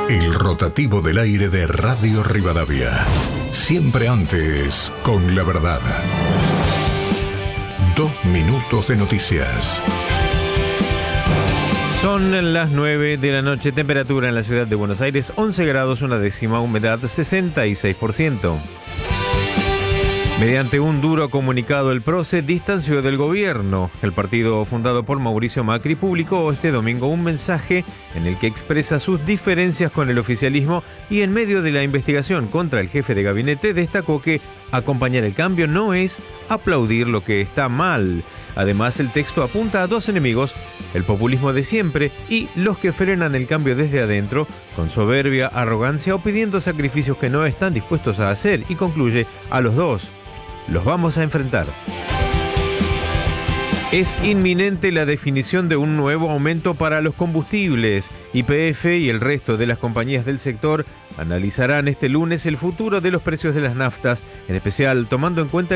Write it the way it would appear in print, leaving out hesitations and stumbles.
El rotativo del aire de Radio Rivadavia. Siempre antes, con la verdad. 2 minutos de noticias. Son las 9 de la noche, temperatura en la ciudad de Buenos Aires, 11 grados, una décima, humedad 66%. Mediante un duro comunicado, el PRO se distanció del gobierno. El partido fundado por Mauricio Macri publicó este domingo un mensaje en el que expresa sus diferencias con el oficialismo y en medio de la investigación contra el jefe de gabinete destacó que acompañar el cambio no es aplaudir lo que está mal. Además, el texto apunta a 2 enemigos, el populismo de siempre y los que frenan el cambio desde adentro, con soberbia, arrogancia o pidiendo sacrificios que no están dispuestos a hacer, y concluye: a los dos los vamos a enfrentar. Es inminente la definición de un nuevo aumento para los combustibles. YPF y el resto de las compañías del sector analizarán este lunes el futuro de los precios de las naftas, en especial tomando en cuenta